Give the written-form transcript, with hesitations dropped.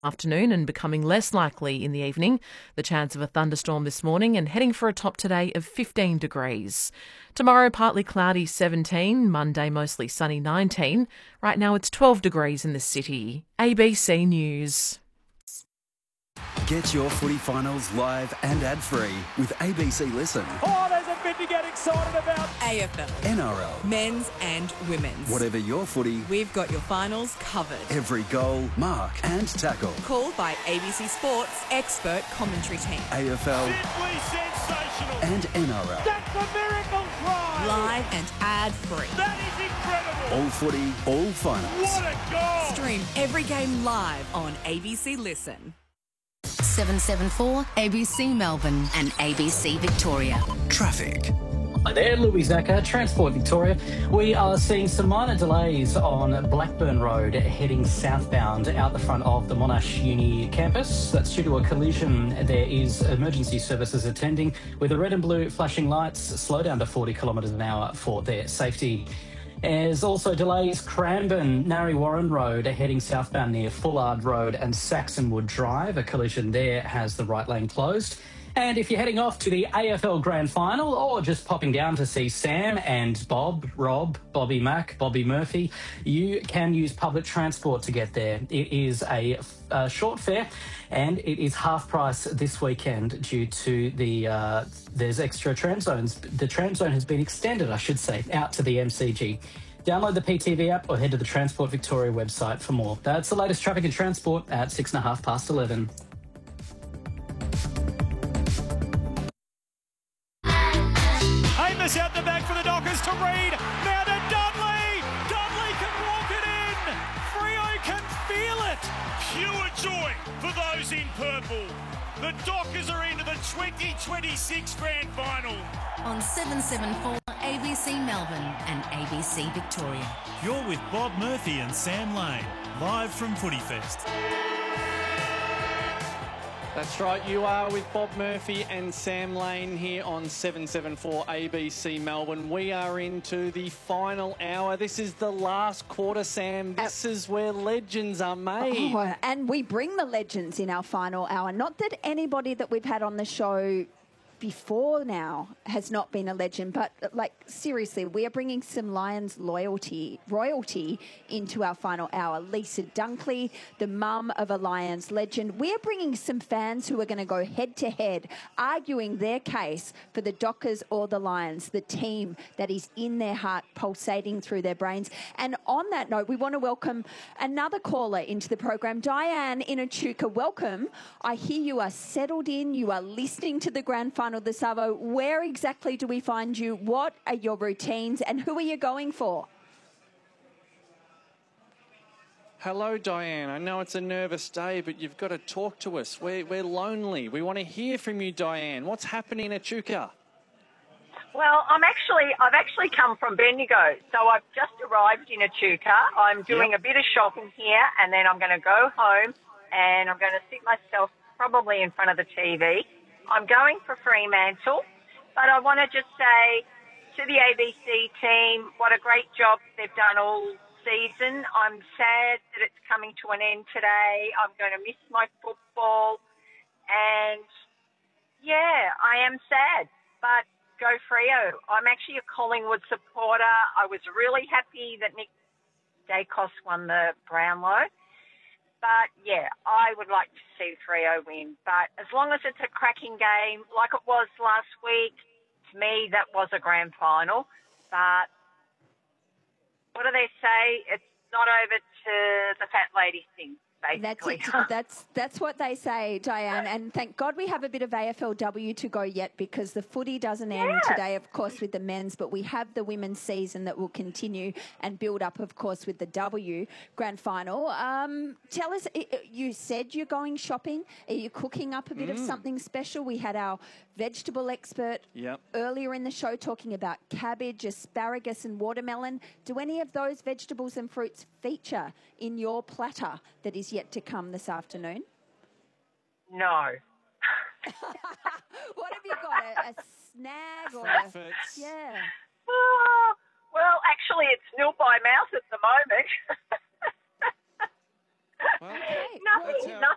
Afternoon and becoming less likely in the evening. The chance of a thunderstorm this morning and heading for a top today of 15 degrees. Tomorrow partly cloudy 17, Monday mostly sunny 19. Right now it's 12 degrees in the city. ABC News. Get your footy finals live and ad-free with ABC Listen. Oh, there's a bit to get excited about. AFL. NRL. Men's and women's. Whatever your footy. We've got your finals covered. Every goal, mark and tackle. Called by ABC Sports expert commentary team. AFL. Simply sensational. And NRL. That's a miracle try. Live and ad-free. That is incredible. All footy, all finals. What a goal. Stream every game live on ABC Listen. 774 ABC Melbourne and ABC Victoria. Traffic. Hi there, Louis Zaka, Transport Victoria. We are seeing some minor delays on Blackburn Road heading southbound out the front of the Monash Uni campus. That's due to a collision. There is emergency services attending with the red and blue flashing lights. Slow down to 40 kilometres an hour for their safety. There's also delays Cranbourne, Narre Warren Road heading southbound near Fullard Road and Saxonwood Drive. A collision there has the right lane closed. And if you're heading off to the AFL Grand Final or just popping down to see Sam and Bob, Rob, Bobby Mack, Bobby Murphy, you can use public transport to get there. It is a short fare and it is half price this weekend due to the there's extra tram zones. The tram zone has been extended, I should say, out to the MCG. Download the PTV app or head to the Transport Victoria website for more. That's the latest traffic and transport at 11:06. Amos out the back for the Dockers to Reid. Now to Dudley. Dudley can walk it in. Freo can feel it. Pure joy for those in purple. The Dockers are into the 2026 Grand Final. On 774 ABC Melbourne and ABC Victoria. You're with Bob Murphy and Sam Lane, live from Footy Fest. That's right, you are with Bob Murphy and Sam Lane here on 774 ABC Melbourne. We are into the final hour. This is the last quarter, Sam. This is where legends are made. Oh, and we bring the legends in our final hour. Not that anybody that we've had on the show before now has not been a legend, but like seriously, we are bringing some Lions royalty into our final hour. Lisa Dunkley, the mum of a Lions legend. We're bringing some fans who are going to go head to head, arguing their case for the Dockers or the Lions, the team that is in their heart, pulsating through their brains. And on that note, we want to welcome another caller into the program, Diane in Echuca. Welcome. I hear you are settled in. You are listening to the grand final the Savo. Where exactly do we find you? What are your routines and who are you going for? Hello, Diane. I know it's a nervous day, but you've got to talk to us. We're lonely. We want to hear from you, Diane. What's happening in Echuca? Well, I've actually come from Bendigo, so I've just arrived in Echuca. I'm doing a bit of shopping here, and then I'm going to go home, and I'm going to sit myself probably in front of the TV. I'm going for Fremantle, but I want to just say to the ABC team, what a great job they've done all season. I'm sad that it's coming to an end today. I'm going to miss my football, and yeah, I am sad, but go Freo. I'm actually a Collingwood supporter. I was really happy that Nick Dacos won the Brownlow. But, yeah, I would like to see Freo win. But as long as it's a cracking game, like it was last week, to me, that was a grand final. But what do they say? It's not over to the fat lady thing. Basically. That's what they say, Diane. And thank God we have a bit of AFLW to go yet, because the footy doesn't end today, of course, with the men's, but we have the women's season that will continue and build up, of course, with the W grand final. Tell us, you said you're going shopping. Are you cooking up a bit of something special? We had our vegetable expert earlier in the show talking about cabbage, asparagus and watermelon. Do any of those vegetables and fruits feature in your platter that is yet to come this afternoon? No. What have you got? A snag or yeah? Well, actually, it's nil by mouth at the moment. Well,